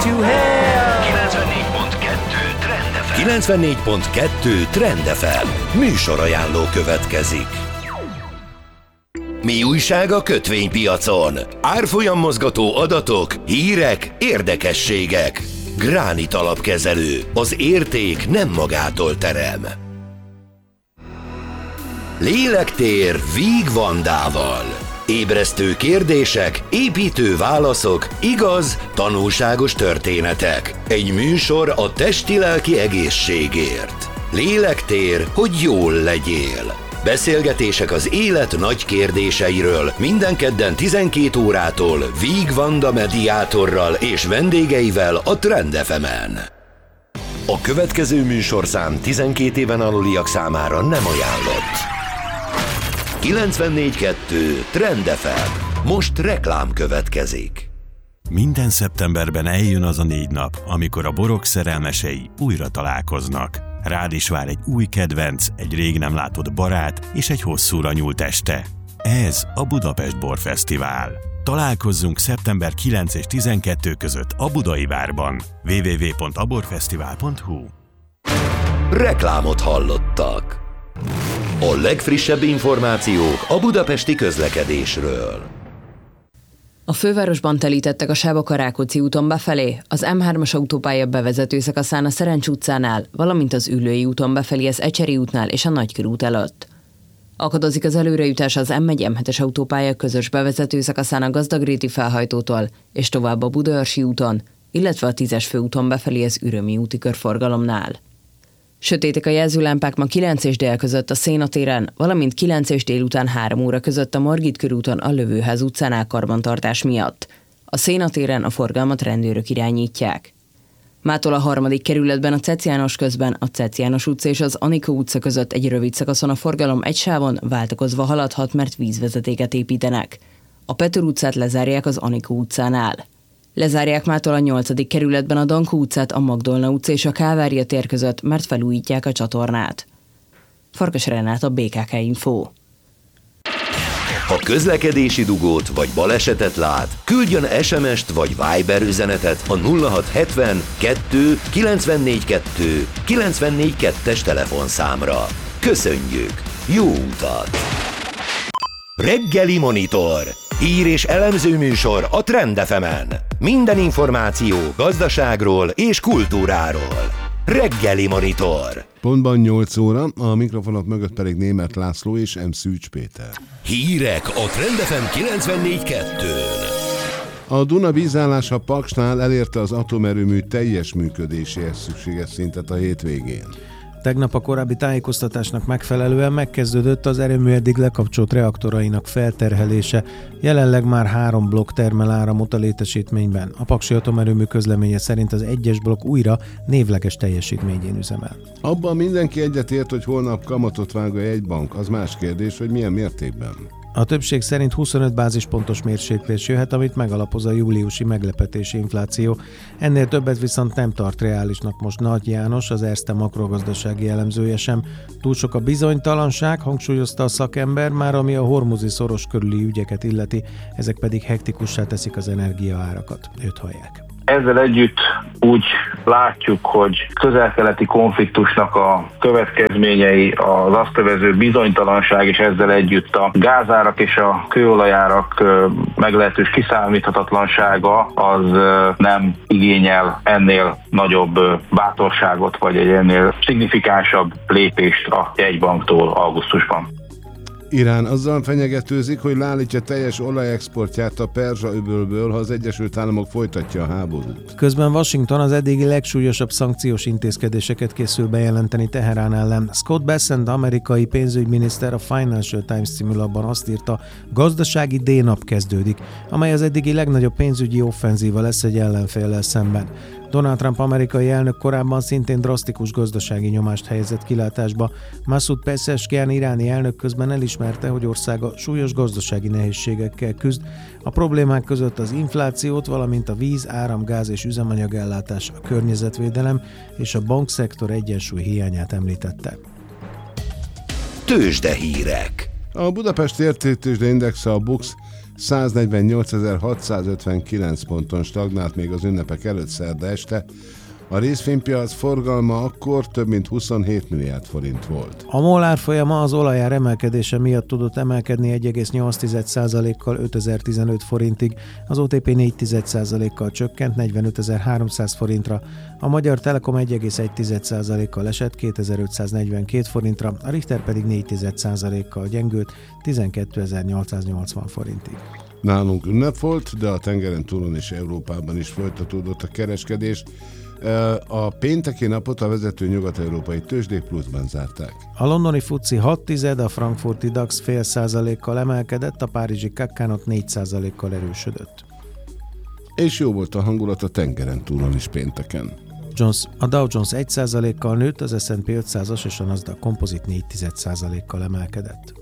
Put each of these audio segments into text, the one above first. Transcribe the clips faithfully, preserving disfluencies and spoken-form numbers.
kilencvennégy pont kettő Trend ef em. kilencvennégy pont kettő Trend ef em. Műsorajánló következik. Mi újság a kötvénypiacon? Árfolyammozgató adatok, hírek, érdekességek. Gránit Alapkezelő. Az érték nem magától terem. Lélektér Víg Vandával. Ébresztő kérdések, építő válaszok, igaz, tanulságos történetek. Egy műsor a testi-lelki egészségért. Lélektér, hogy jól legyél. Beszélgetések az élet nagy kérdéseiről minden kedden tizenkét órától Víg Vanda mediátorral és vendégeivel a Trend ef emen. A következő műsorszám tizenkét éven aluliak számára nem ajánlott. kilencvennégy kettő Trend ef em. Most reklám következik. Minden szeptemberben eljön az a négy nap, amikor a borok szerelmesei újra találkoznak. Rád is vár egy új kedvenc, egy rég nem látott barát és egy hosszúra nyúlt este. Ez a Budapest Borfesztivál. Találkozzunk szeptember kilenc és tizenkettő között a Budai Várban. double-u double-u double-u pont a borfesztivál pont hu. Reklámot hallottak. A legfrissebb információk a budapesti közlekedésről. A fővárosban telítettek a sávok a Rákóczi úton befelé, az em hármas autópálya bevezető szakaszán a Szerencs utcánál, valamint az Üllői úton befelé az Ecseri útnál és a Nagykörút előtt. Akadozik az előrejutás az em egy em hetes autópálya közös bevezető szakaszán a Gazdagréti felhajtótól és tovább a Budaörsi úton, illetve a tízes főúton befelé az Ürömi úti körforgalomnál. Sötétek a jelzőlámpák ma kilenc és dél között a Széna téren, valamint kilenc és délután három óra között a Margit körúton a Lövőház utcánál karbantartás miatt. A Széna téren a forgalmat rendőrök irányítják. Mától a harmadik kerületben a Cec János közben a Cec János utca és az Anikó utca között egy rövid szakaszon a forgalom egy sávon váltakozva haladhat, mert vízvezetéket építenek. A Petőr utcát lezárják az Anikó utcánál. Lezárják mától a nyolcadik kerületben a Dankó utcát, a Magdolna utca és a Kávária tér között, mert felújítják a csatornát. Farkas Renát, a bé ká ká Info. Ha közlekedési dugót vagy balesetet lát, küldjön es em est vagy Viber üzenetet a nulla hat hetven kettő kilencvennégy kettő kilencvennégy kettes telefonszámra. Köszönjük! Jó utat! Reggeli Monitor. Hír és elemző műsor a Trend ef emen. Minden információ gazdaságról és kultúráról. Reggeli Monitor. Pontban nyolc óra, a mikrofonok mögött pedig Németh László és M. Szűcs Péter. Hírek a Trend ef em kilencvennégy kettőn. A Duna vízállása Paksnál elérte az atomerőmű teljes működéséhez szükséges szintet a hétvégén. Tegnap a korábbi tájékoztatásnak megfelelően megkezdődött az erőmű eddig lekapcsolt reaktorainak felterhelése. Jelenleg már három blokk termel áramot a létesítményben. A paksi atomerőmű közleménye szerint az egyes blokk újra névleges teljesítményén üzemel. Abban mindenki egyetért, hogy holnap kamatot vág a jegybank. Az más kérdés, hogy milyen mértékben. A többség szerint huszonöt bázispontos mérséklés jöhet, amit megalapoz a júliusi meglepetési infláció. Ennél többet viszont nem tart reálisnak most Nagy János, az Erste makrogazdasági elemzője sem. Túl sok a bizonytalanság, hangsúlyozta a szakember, már ami a hormuzi szoros körüli ügyeket illeti, ezek pedig hektikussá teszik az energiaárakat. Őt hallják. Ezzel együtt úgy látjuk, hogy közel-keleti konfliktusnak a következményei, az azt övező bizonytalanság, és ezzel együtt a gázárak és a kőolajárak meglehetős kiszámíthatatlansága az nem igényel ennél nagyobb bátorságot, vagy egy ennél szignifikánsabb lépést a jegybanktól augusztusban. Irán azzal fenyegetőzik, hogy leállítja teljes olajexportját a Perzsa-öbölből, ha az Egyesült Államok folytatja a háborút. Közben Washington az eddigi legsúlyosabb szankciós intézkedéseket készül bejelenteni Teherán ellen. Scott Bessent, amerikai pénzügyminiszter, a Financial Times című lapban azt írta, gazdasági D-nap kezdődik, amely az eddigi legnagyobb pénzügyi offenzíva lesz egy ellenféllel szemben. Donald Trump amerikai elnök korábban szintén drasztikus gazdasági nyomást helyezett kilátásba. Masoud Pezeshkian iráni elnök közben elismerte, hogy országa súlyos gazdasági nehézségekkel küzd. A problémák között az inflációt, valamint a víz, áram, gáz és üzemanyagellátás, a környezetvédelem és a bankszektor egyensúly hiányát említette. Tőzsdehírek. A Budapest értéktőzsdeindexe, a BUX száznegyvennyolcezer-hatszázötvenkilenc ponton stagnált még az ünnepek előtt szerda este. A részvénypiac forgalma akkor több mint huszonhét milliárd forint volt. A MOL árfolyama az olajár emelkedése miatt tudott emelkedni egy egész nyolc százalékkal ötezer-tizenöt forintig, az o té pé négy százalékkal csökkent negyvenötezer-háromszáz forintra, a Magyar Telekom egy egész egy százalékkal esett kétezer-ötszáznegyvenkét forintra, a Richter pedig négy százalékkal gyengült tizenkétezer-nyolcszáznyolcvan forintig. Nálunk ünnep volt, de a tengeren túlon és Európában is folytatódott a kereskedés. A pénteki napot a vezető nyugat-európai tőzsdék pluszban zárták. A londoni fuci hat tized, a frankfurti DAX fél százalékkal emelkedett, a párizsi Kakkánot négy százalékkal erősödött. És jó volt a hangulat a tengeren túlon is pénteken. Jones, a Dow Jones egy százalékkal nőtt, az es and pé ötszázas és a Nasdaq Composite négy százalékkal emelkedett.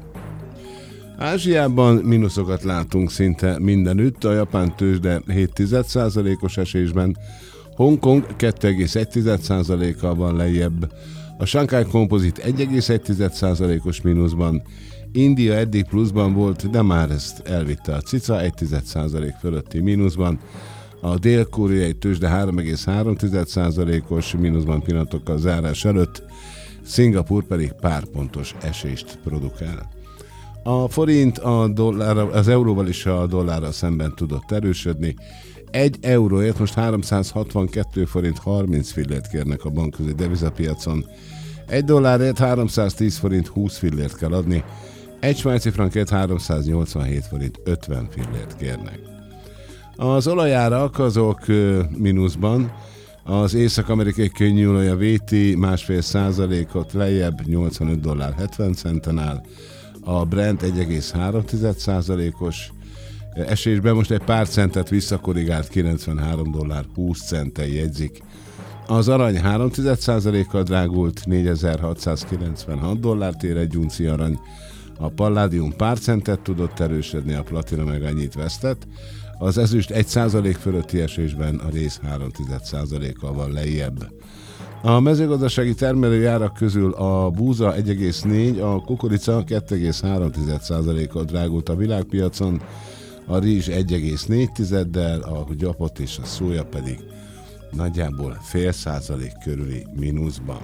Ázsiában mínuszokat látunk szinte mindenütt, a japán tőzsde hét százalékos esésben, Hongkong kettő egész egy százalékkal van lejjebb, a Shanghai Composite egy egész egy százalékos mínuszban, India eddig pluszban volt, de már ezt elvitte a cica egy százalék fölötti mínuszban, a dél-koreai tőzsde három egész három százalékos mínuszban pillanatokkal zárás előtt, Szingapúr pedig pár pontos esést produkál. A forint a dollár, az euróval is a dollárral szemben tudott erősödni. Egy euróért most háromszázhatvankettő forint harminc fillért kérnek a bankközi devizapiacon. Egy dollárért háromszáztíz forint húsz fillért kell adni, egy svájci frankért háromszáznyolcvanhét forint ötven fillért kérnek. Az olajárak azok mínuszban, az észak-amerikai könnyűolaj a vé té másfél százalékot lejjebb nyolcvanöt dollár hetven centen áll, a Brent egy egész három százalékos esésben most egy pár centet visszakorrigált kilencvenhárom dollár húsz centen jegyzik. Az arany három százalékkal drágult, négyezer-hatszázkilencvenhat dollárt ér egy unci arany. A palládium pár centet tudott erősödni, a platina meg annyit vesztett. Az ezüst egy százalék fölötti esésben, a rész három százalékkal van lejjebb. A mezőgazdasági termelői árak közül a búza egy egész négy, a kukorica kettő egész három százalékkal drágult a világpiacon, a rizs egy egész négy tizeddel, a gyapot és a szója pedig nagyjából fél százalék körüli mínuszban.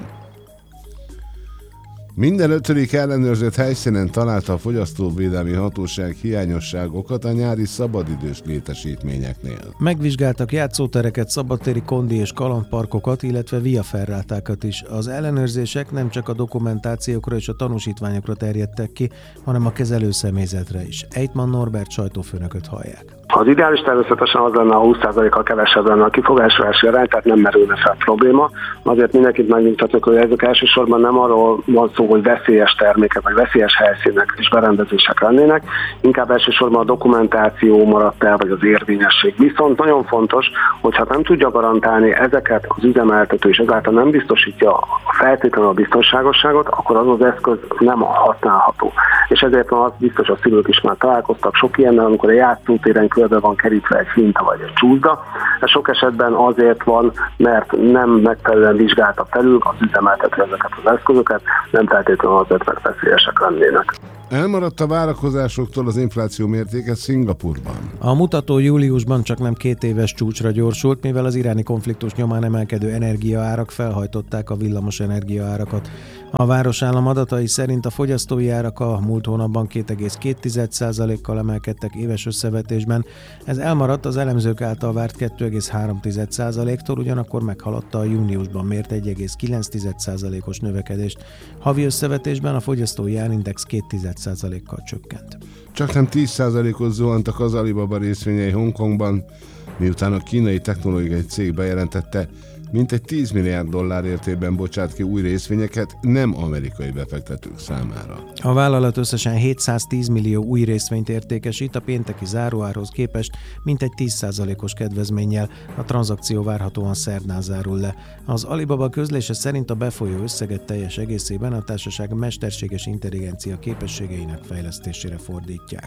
Minden ötödik ellenőrzött helyszínen találta a Fogyasztóvédelmi Hatóság hiányosságokat a nyári szabadidős létesítményeknél. Megvizsgáltak játszótereket, szabadtéri kondi és kalandparkokat, illetve viaferrátákat is. Az ellenőrzések nem csak a dokumentációkra és a tanúsítványokra terjedtek ki, hanem a kezelő személyzetre is. Ejtman Norbert sajtófőnököt hallják. Az ideális természetesen az lenne, a húsz százalékkal kevesebb lenne a kifogásolási arány, tehát nem merülne fel probléma. Azért mindenkit megnyugtatjuk, hogy ezek elsősorban nem arról van szó, hogy veszélyes termékek, vagy veszélyes helyszínek és berendezések lennének, inkább elsősorban a dokumentáció maradt el, vagy az érvényesség. Viszont nagyon fontos, hogy ha nem tudja garantálni ezeket az üzemeltető, és ezáltal nem biztosítja feltétlenül a biztonságosságot, akkor az az eszköz nem használható. És ezért van az biztos, a szülők is már találkoztak sok ilyennel, amikor a játszótéren körbe van kerítve egy finta vagy egy csúszda. Ez sok esetben azért van, mert nem megfelelően vizsgálta felül az üzemeltető ezeket az eszközöket, nem feltétlenül azért, mert veszélyesek lennének. Elmaradt a várakozásoktól az infláció mértéke Szingapúrban. A mutató júliusban csak nem két éves csúcsra gyorsult, mivel az iráni konfliktus nyomán emelkedő energiaárak felhajtották a villamos energiaárakat. A városállam adatai szerint a fogyasztói árak a múlt hónapban két egész két százalékkal emelkedtek éves összevetésben. Ez elmaradt az elemzők által várt kettő egész három százaléktól, ugyanakkor meghaladta a júniusban mért egy egész kilenc százalékos növekedést. Havi összevetésben a fogyasztói árindex két százalékkal csökkent. Csak nem tíz százalékot zuhantak az Alibaba részvényei Hongkongban, miután a kínai technológiai cég bejelentette, mintegy tíz milliárd dollár értékben bocsát ki új részvényeket nem amerikai befektetők számára. A vállalat összesen hétszáztíz millió új részvényt értékesít, a pénteki záróárhoz képest mintegy tíz százalékos kedvezménnyel, a tranzakció várhatóan szerdán zárul le. Az Alibaba közlése szerint a befolyó összeget teljes egészében a társaság mesterséges intelligencia képességeinek fejlesztésére fordítják.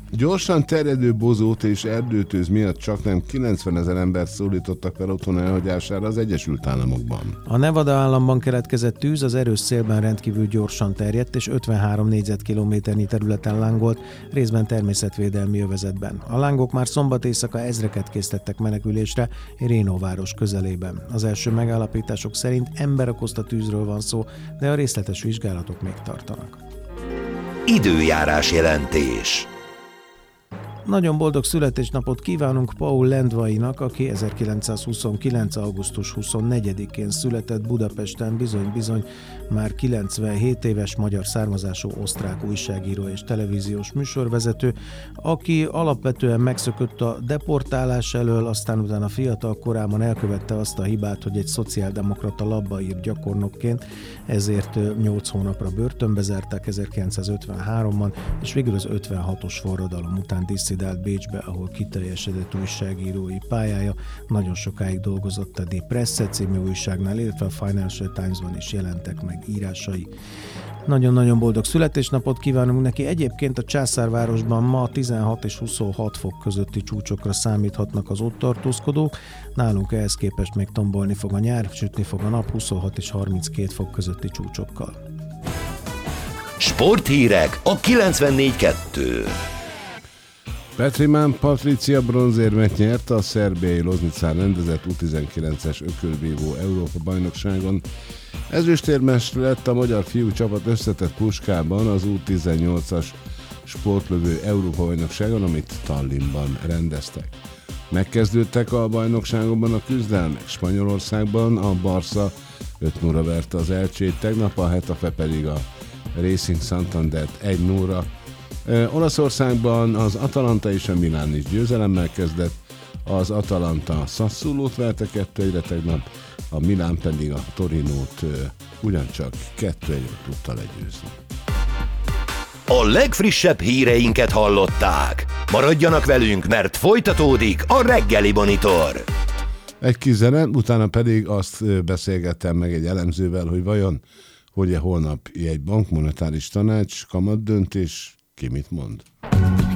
Gyorsan terjedő bozót és erdőtűz miatt csaknem kilencvenezer embert szólítottak fel otthon elhagyására az Egyesült Államokban. A Nevada államban keletkezett tűz az erős szélben rendkívül gyorsan terjedt, és ötvenhárom négyzetkilométernyi területen lángolt, részben természetvédelmi övezetben. A lángok már szombat éjszaka ezreket késztettek menekülésre Reno város közelében. Az első megállapítások szerint ember okozta tűzről van szó, de a részletes vizsgálatok még tartanak. Időjárás jelentés. Nagyon boldog születésnapot kívánunk Paul Lendvainak, aki ezerkilencszázhuszonkilenc. augusztus huszonnegyedikén született Budapesten, bizony-bizony már kilencvenhét éves, magyar származású osztrák újságíró és televíziós műsorvezető, aki alapvetően megszökött a deportálás elől, aztán utána fiatal korában elkövette azt a hibát, hogy egy szociáldemokrata labbaír gyakornokként, ezért nyolc hónapra börtönbe zárták ezerkilencszázötvenháromban, és végül az ötvenhatos forradalom után disszidált Bécsbe, ahol kiteljesedett újságírói pályája. Nagyon sokáig dolgozott a Die Presse című újságnál, illetve a Financial Times-ban is jelentek meg írásai. Nagyon-nagyon boldog születésnapot kívánunk neki. Egyébként a Császárvárosban ma tizenhat és huszonhat fok közötti csúcsokra számíthatnak az ott tartózkodók. Nálunk ehhez képest még tombolni fog a nyár, sütni fog a nap huszonhat és harminckét fok közötti csúcsokkal. Sporthírek a kilencvennégy kettő. Petriman Patricia bronzérmet nyert a szerbiai Loznicán rendezett U tizenkilences ökölvívó Európa-bajnokságon. Ezüstérmes lett a magyar fiú csapat összetett puskában az U tizennyolcas sportlövő Európa-bajnokságon, amit Tallinnban rendeztek. Megkezdődtek a bajnokságokban a küzdelmek. Spanyolországban a Barca öt nulla verte az Elcsét, tegnap a Hetafe pedig a Racing Santandert egy nulla. Olaszországban az Atalanta és a Milán is győzelemmel kezdett, az Atalanta Sassuolót verte kettő egyre tegnap, a Milán pedig a Torinót ugyancsak kettő egyre tudta legyőzni. A legfrissebb híreinket hallották. Maradjanak velünk, mert folytatódik a reggeli monitor. Egy kis zene, utána pedig azt beszélgettem meg egy elemzővel, hogy vajon hogy holnap egy bankmonetáris tanács, kamat döntés, ki mit mond.